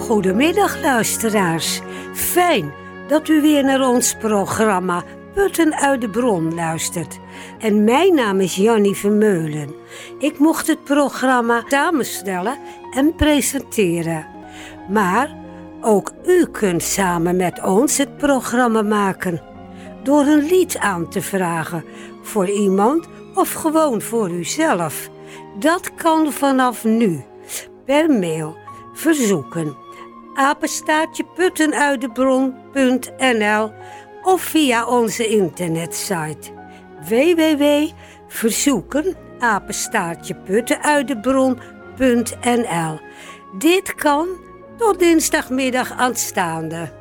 Goedemiddag luisteraars. Fijn dat u weer naar ons programma Putten uit de Bron luistert. En mijn naam is Jannie Vermeulen. Ik mocht het programma samenstellen en presenteren. Maar ook u kunt samen met ons het programma maken. Door een lied aan te vragen voor iemand of gewoon voor uzelf. Dat kan vanaf nu. Per mail verzoeken @puttenuitdebron.nl of via onze internetsite www.verzoeken@puttenuitdebron.nl. Dit kan tot dinsdagmiddag aanstaande.